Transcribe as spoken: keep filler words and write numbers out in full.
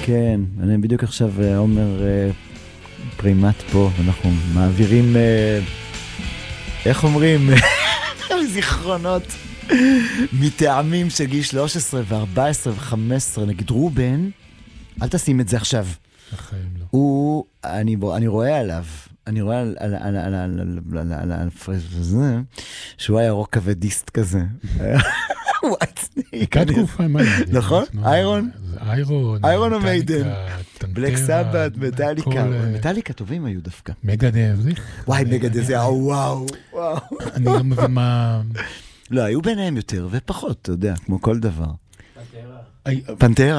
כן, אני בדיוק עכשיו עומר פרימט פה, ואנחנו מעבירים, איך אומרים, זיכרונות מטעמים של גיל שלוש עשרה ו-ארבע עשרה ו-חמש עשרה, נגיד רובן, אל תשים את זה עכשיו. בחיים לא. הוא, אני, אני רואה עליו, אני רואה על, על, על, על, על, על, על, על פרש וזה, שהוא היה רוק כבדיסט כזה. הוא עצמי. הייתה תקופה, מה היה? נכון? איירון? איירון. איירון או מיידן. בלק סבת, מטליקה. מטליקה טובים היו דווקא. מגדב. וואי, מגדב זה היה וואו. אני לא מבין מה... לא, היו ביניהם יותר ופחות, אתה יודע, כמו כל דבר. פנטרה. פנטרה.